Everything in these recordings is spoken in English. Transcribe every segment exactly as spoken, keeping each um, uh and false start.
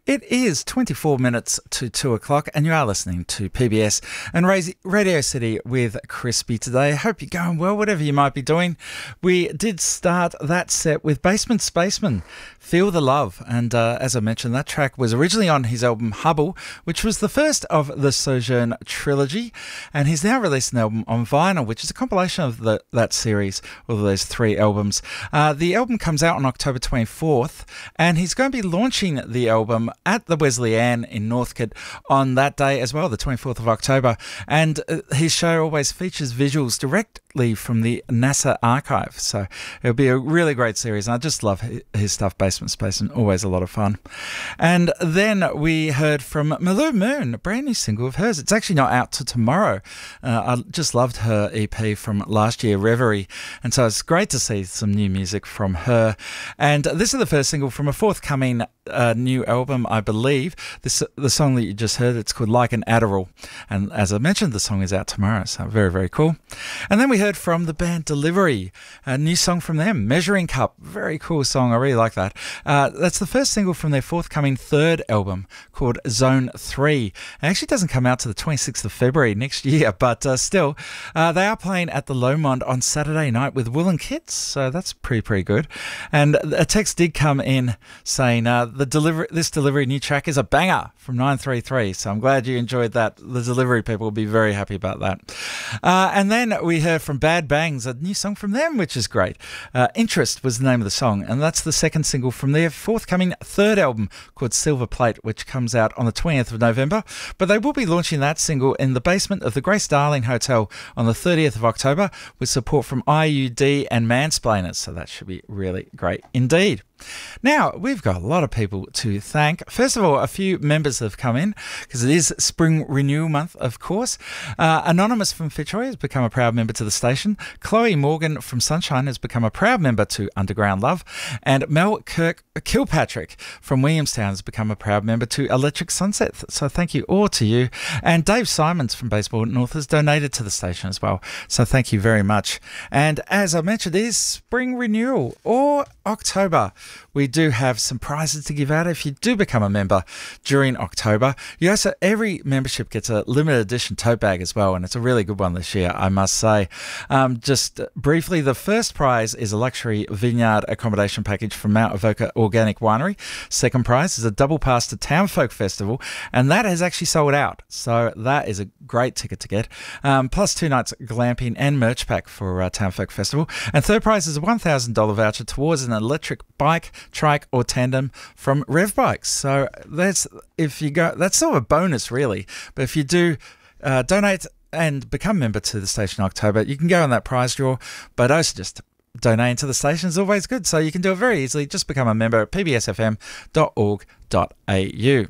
It is twenty-four minutes to two o'clock and you are listening to P B S and Radio City with Crispy today. I hope you're going well, whatever you might be doing. We did start that set with Basement Spaceman, Feel the Love. And uh, as I mentioned, that track was originally on his album Hubble, which was the first of the Sojourn trilogy. And he's now released an album on vinyl, which is a compilation of the, that series, of those three albums. Uh, the album comes out on October twenty-fourth, and he's going to be launching the album at the Wesleyan in Northcote on that day as well, the twenty-fourth of October. And uh, his show always features visuals directly from the NASA archive. So it'll be a really great series. And I just love his stuff, Basement Spaceman, always a lot of fun. And then we heard from Malou Moon, a brand new single of hers. It's actually not out till tomorrow. Uh, I just loved her E P from last year, Reverie. And so it's great to see some new music from her. And this is the first single from a forthcoming uh, new album, I believe. This the song that you just heard, it's called Like an Adderall. And as I mentioned, the song is out tomorrow, so very, very cool. And then we heard from the band Delivery, a new song from them, Measuring Cup. Very cool song, I really like that. Uh, that's the first single from their forthcoming third album called Zone three. It actually doesn't come out to the twenty-sixth of February next year, but uh, still, uh, they are playing at the Lomond on Saturday night with Will and Kits, so that's pretty, pretty good. And a text did come in saying uh, the delivery, this Delivery new track is a banger from nine three three, so I'm glad you enjoyed that. The Delivery people will be very happy about that. Uh, and then we heard from Bad Bangs, a new song from them, which is great. Uh, Interest was the name of the song, and that's the second single from their forthcoming third album called Silver Plate, which comes out on the twentieth of November. But they will be launching that single in the basement of the Grace Darling Hotel on the thirtieth of October with support from I U D and Mansplainers, so that should be really great indeed. Now, we've got a lot of people to thank. First of all, a few members have come in because it is Spring Renewal Month, of course. Uh, Anonymous from Fitzroy has become a proud member to the station. Chloe Morgan from Sunshine has become a proud member to Underground Love. And Mel Kirk Kilpatrick from Williamstown has become a proud member to Electric Sunset. So thank you all to you. And Dave Simons from Baseball North has donated to the station as well. So thank you very much. And as I mentioned, it is Spring Renewal or October. We do have some prizes to give out if you do become a member during October. You also, every membership gets a limited edition tote bag as well, and it's a really good one this year, I must say. Um, just briefly, the first prize is a luxury vineyard accommodation package from Mount Avoca Organic Winery. Second prize is a double pass to Town Folk Festival, and that has actually sold out, so that is a great ticket to get. Um, plus two nights glamping and merch pack for uh, Town Folk Festival. And third prize is a one thousand dollars voucher towards an electric bike, trike or tandem from Rev Bikes. So that's if you go, that's sort of a bonus really. But if you do uh, donate and become a member to the station in October, you can go on that prize draw. But also just donating to the station is always good. So you can do it very easily. Just become a member at p b s f m dot org dot a u.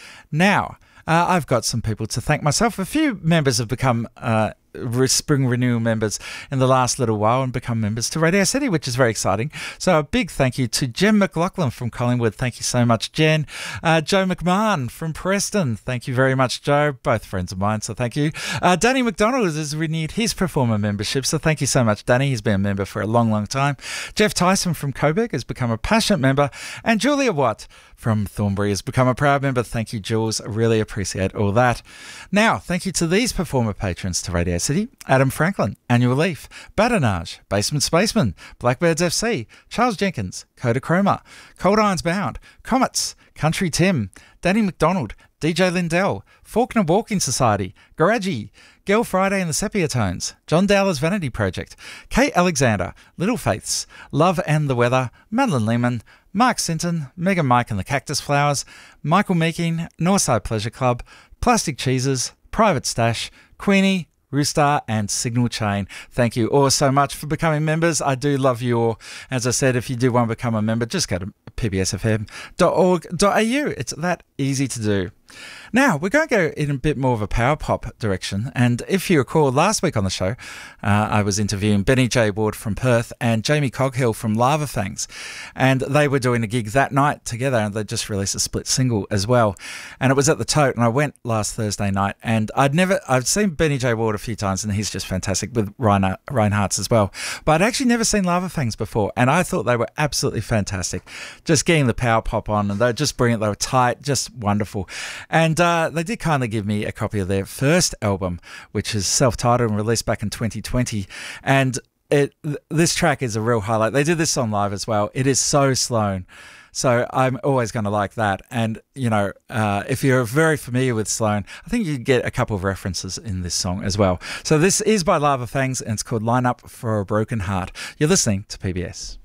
Now, uh, I've got some people to thank myself. A few members have become uh, Spring Renewal members in the last little while and become members to Radio City, which is very exciting. So a big thank you to Jen McLaughlin from Collingwood. Thank you so much, Jen. Uh, Joe McMahon from Preston. Thank you very much, Joe. Both friends of mine, so thank you. Uh, Danny McDonald has renewed his performer membership, so thank you so much, Danny. He's been a member for a long, long time. Jeff Tyson from Coburg has become a passionate member, and Julia Watt from Thornbury has become a proud member. Thank you, Jules. I really appreciate all that. Now, thank you to these performer patrons to Radio City: Adam Franklin, Annual Leaf, Badinage, Basement Spaceman, Blackbirds F C, Charles Jenkins, Kodachroma, Cold Irons Bound, Comets, Country Tim, Danny McDonald, D J Lindell, Faulkner Walking Society, Garagi, Girl Friday and the Sepia Tones, John Dowler's Vanity Project, Kate Alexander, Little Faiths, Love and the Weather, Madeline Lehman, Mark Sinton, Megan Mike and the Cactus Flowers, Michael Meeking, Northside Pleasure Club, Plastic Cheeses, Private Stash, Queenie, Rooster and Signal Chain. Thank you all so much for becoming members. I do love you all. As I said, if you do want to become a member, just go to p b s f m dot org dot a u. It's that easy to do. Now, we're going to go in a bit more of a power pop direction. And if you recall, last week on the show, uh, I was interviewing Benny J. Ward from Perth and Jamie Coghill from Lava Fangs. And they were doing a gig that night together, and they just released a split single as well. And it was at the Tote, and I went last Thursday night. And I'd never, I've seen Benny J. Ward a few times, and he's just fantastic, with Ryan, Ryan Hartz as well. But I'd actually never seen Lava Fangs before, and I thought they were absolutely fantastic. Just getting the power pop on, and they were just brilliant. They were tight, just wonderful. And uh, they did kindly give me a copy of their first album, which is self-titled and released back in twenty twenty. And it this track is a real highlight. They did this song live as well. It is so Sloan. So I'm always going to like that. And, you know, uh, if you're very familiar with Sloan, I think you get a couple of references in this song as well. So this is by Lava Fangs, and it's called Line Up for a Broken Heart. You're listening to P B S.